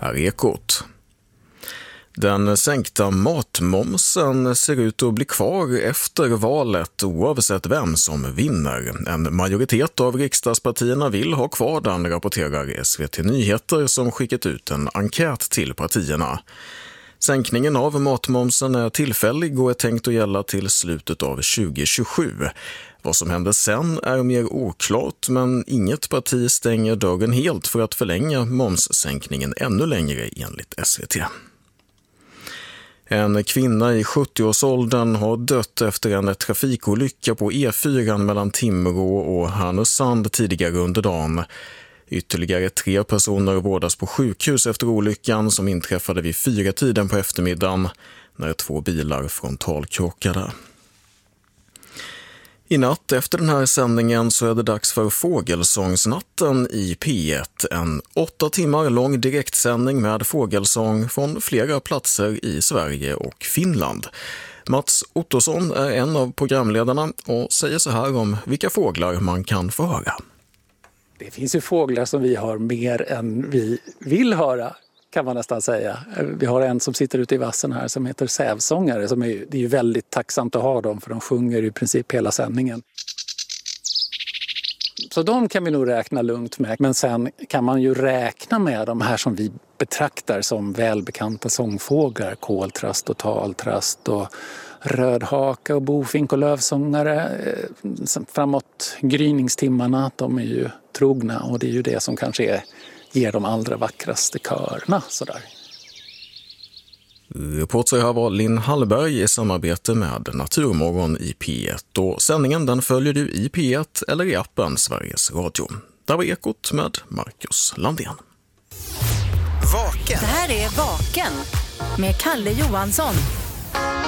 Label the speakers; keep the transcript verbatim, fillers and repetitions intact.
Speaker 1: här är Ekot. Den sänkta matmomsen ser ut att bli kvar efter valet oavsett vem som vinner. En majoritet av riksdagspartierna vill ha kvar den, rapporterar S V T Nyheter som skickat ut en enkät till partierna. Sänkningen av matmomsen är tillfällig och är tänkt att gälla till slutet av tjugo tjugosju. Vad som händer sen är mer oklart, men inget parti stänger dörren helt för att förlänga momssänkningen ännu längre enligt S V T. En kvinna i sjuttioårsåldern har dött efter en trafikolycka på E fyra mellan Timrå och Härnösand tidigare under dagen. Ytterligare tre personer vårdas på sjukhus efter olyckan som inträffade vid fyra tiden på eftermiddagen när två bilar frontalkrockade. I natt efter den här sändningen så är det dags för Fågelsångsnatten i P ett. En åtta timmar lång direktsändning med fågelsång från flera platser i Sverige och Finland. Mats Ottosson är en av programledarna och säger så här om vilka fåglar man kan få höra.
Speaker 2: Det finns ju fåglar som vi har mer än vi vill höra, kan man nästan säga. Vi har en som sitter ute i vassen här som heter sävsångare. Som är, det är ju väldigt tacksamt att ha dem för de sjunger i princip hela sändningen. Så de kan vi nog räkna lugnt med. Men sen kan man ju räkna med de här som vi betraktar som välbekanta sångfåglar. Koltrast och taltrast och rödhaka och bofink och lövsångare. Framåt gryningstimmarna, de är ju trogna och det är ju det som kanske är, ger de allra vackraste körna. Sådär.
Speaker 1: Reporter här var Linn Hallberg i samarbete med Naturmorgon i P ett. Och sändningen den följer du i P ett eller i appen Sveriges Radio. Där var Ekot med Marcus Landén.
Speaker 3: Vaken. Det här är Vaken med Kalle Johansson.